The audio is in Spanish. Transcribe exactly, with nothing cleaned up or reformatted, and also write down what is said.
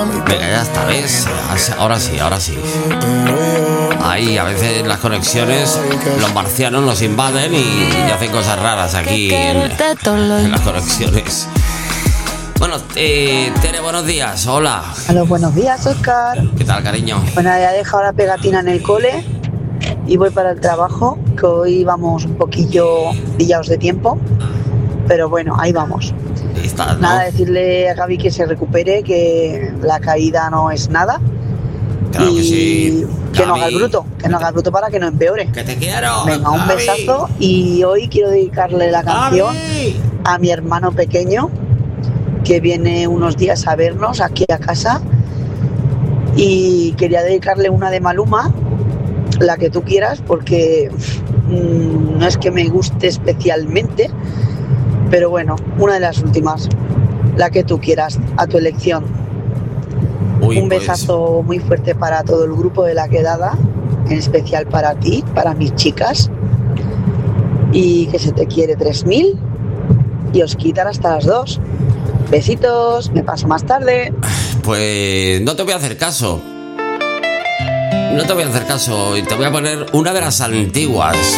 Venga, ya está, ¿ves? Ahora sí, ahora sí. Ahí a veces las conexiones, los marcianos nos invaden y, y hacen cosas raras aquí en, en las conexiones. Bueno, eh, Tere, buenos días, hola. Hola, buenos días, Oscar. ¿Qué tal, cariño? Bueno, ya he dejado la pegatina en el cole y voy para el trabajo, que hoy vamos un poquillo pillados de tiempo, pero bueno, ahí vamos. Está, ¿no? Nada, decirle a Gaby que se recupere, que la caída no es nada. Claro y que sí. que no Gaby, haga el bruto, que no haga el bruto para que no empeore. Que te quiero. Venga, un Gaby. besazo, y hoy quiero dedicarle la canción Gaby. a mi hermano pequeño, que viene unos días a vernos aquí a casa, y quería dedicarle una de Maluma, la que tú quieras, porque mmm, no es que me guste especialmente, pero bueno, una de las últimas, la que tú quieras, a tu elección. Uy, un pues, besazo muy fuerte para todo el grupo de La Quedada, en especial para ti, para mis chicas, y que se te quiere tres mil y os quitan hasta las dos. Besitos, me paso más tarde. Pues no te voy a hacer caso. No te voy a hacer caso y te voy a poner una de las antiguas.